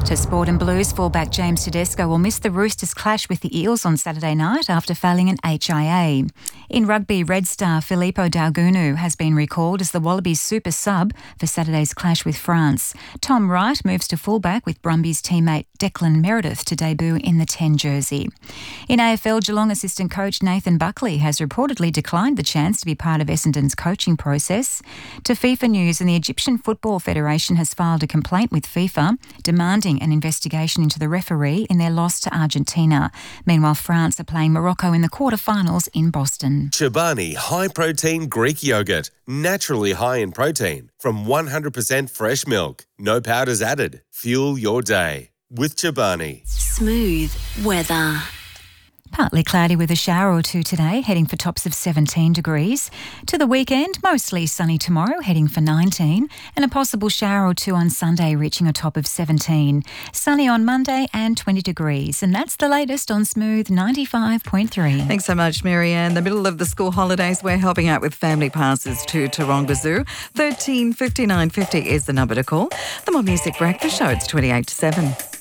To Sport and Blues, fullback James Tedesco will miss the Roosters' clash with the Eels on Saturday night after failing an HIA. In rugby, Red Star Filippo Daugunu has been recalled as the Wallabies super sub for Saturday's clash with France. Tom Wright moves to fullback with Brumbies teammate Declan Meredith to debut in the 10 jersey. In AFL, Geelong assistant coach Nathan Buckley has reportedly declined the chance to be part of Essendon's coaching process. To FIFA News, and the Egyptian Football Federation has filed a complaint with FIFA demanding an investigation into the referee in their loss to Argentina. Meanwhile, France are playing Morocco in the quarterfinals in Boston. Chobani High Protein Greek Yogurt. Naturally high in protein. From 100% fresh milk. No powders added. Fuel your day with Chobani. Smooth weather. Partly cloudy with a shower or two today, heading for tops of 17 degrees. To the weekend, mostly sunny tomorrow, heading for 19, and a possible shower or two on Sunday, reaching a top of 17. Sunny on Monday and 20 degrees. And that's the latest on Smooth 95.3. Thanks so much, Marianne. The middle of the school holidays, we're helping out with family passes to Taronga Zoo. 13 59 50 is the number to call. The More Music Breakfast Show, it's 28 to 7.